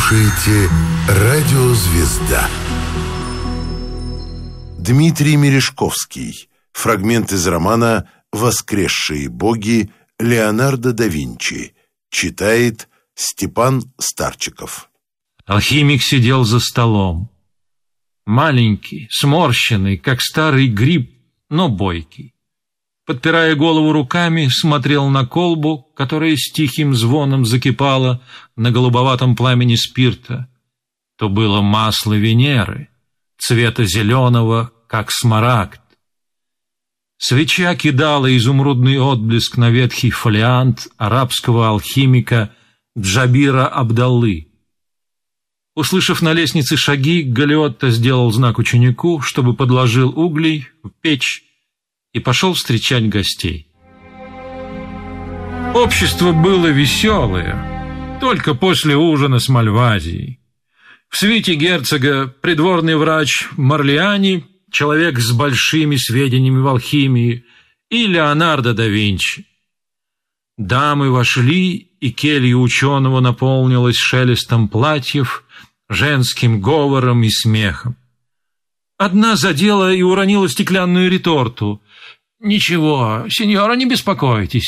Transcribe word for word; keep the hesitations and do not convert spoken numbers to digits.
слушаете «Радио Звезда». Дмитрий Мережковский. Фрагмент из романа «Воскресшие боги» Леонардо да Винчи. Читает Степан Старчиков. Алхимик сидел за столом. Маленький, сморщенный, как старый гриб, но бойкий. Подпирая голову руками, смотрел на колбу, которая с тихим звоном закипала на голубоватом пламени спирта. То было масло Венеры, цвета зеленого, как смарагд. Свеча кидала изумрудный отблеск на ветхий фолиант арабского алхимика Джабира Абдаллы. Услышав на лестнице шаги, Галиотто сделал знак ученику, чтобы подложил углей в печь, и пошел встречать гостей. Общество было веселое, только после ужина с Мальвазией. В свите герцога придворный врач Марлиани, человек с большими сведениями в алхимии, и Леонардо да Винчи. Дамы вошли, и келья ученого наполнилась шелестом платьев, женским говором и смехом. Одна задела и уронила стеклянную реторту. «Ничего, сеньора, не беспокойтесь.